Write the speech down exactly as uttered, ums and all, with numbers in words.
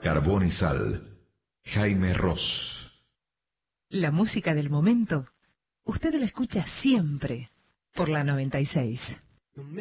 Carbón y Sal, Jaime Ross. La música del momento, usted la escucha siempre por la noventa y seis.